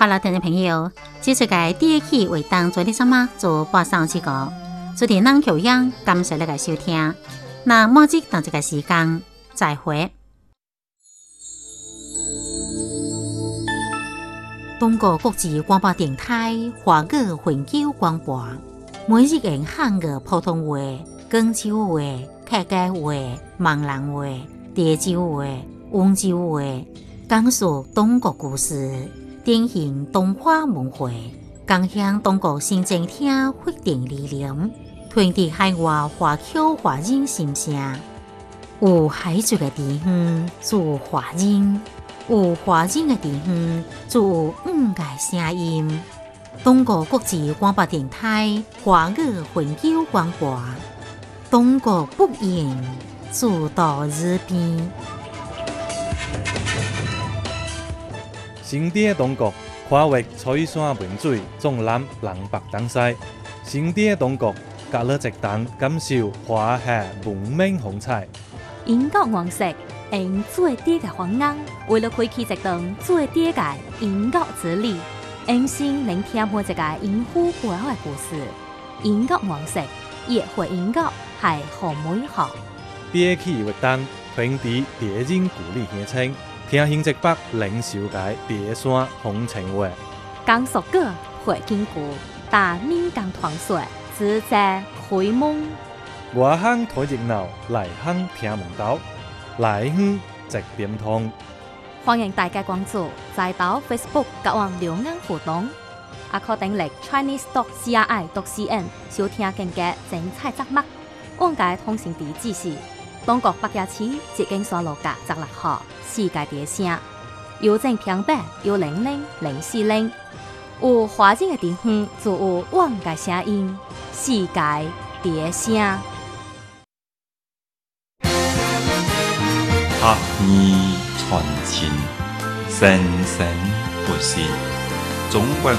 好了，听众朋友，这次嘅第一期为当做你什么做播送这个，主持人邱阳，感谢你嘅收听。那马上到这个时间，再会。中国国际广播电台华语永久广播，每日用汉语普通话、广州话、客家话、闽南话、潮州话、温州话，讲述中国故事，典型东华文化，共享中国新政厅发展理念，传递海外华侨华人心声。有海族的地方，就有华人；有华人的地方，就有个声音。中国国际广播电台华语永久广播，中国不言，自到日边。 新的中国跨越彩山文水，纵览南北东西。新的中国隔了一档，感受华夏文明风采。 英国王室用最低嘅方案，为了开启一段最低嘅英国之旅，用心聆听每一个英夫背后嘅故事。英国王室也会英国系好美好。 第一期活动传递地人故里乡亲，听新浙北领袖界第山风情话。 讲述歌会坚固，但民间传说只在开蒙。 外乡睇热闹，内乡听门道，来乡直点通。 欢迎大家关注在岛 Facebook 甲网留言互动，也可登录 chinese.cri.cn 收听更加精彩节目。往界通讯地址是中国北野市捷径山路甲16号世界第声，邮政平板1000400。有华人的地方就有往界声音，世界第声。 学艺传情，生生不息。中国